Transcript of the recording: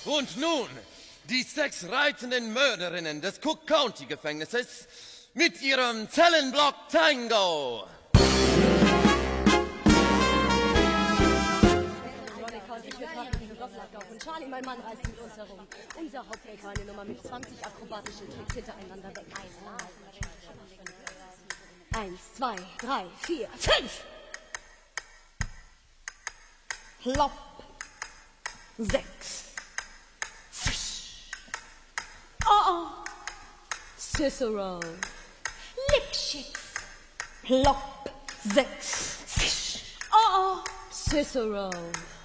Und nun die 6 reitenden Mörderinnen des Cook County Gefängnisses mit ihrem Zellenblock Tango. Und Charlie, mein Mann, reist mit uns herum. Unser Haupthacker eine Nummer mit 20 akrobatischen Tricks hintereinander weg. 1, 2, 3, 4, 5! Plopp. 6. Fisch. Oh. Cicero. Lipschitz. Plopp. 6. Fisch. Oh. Cicero.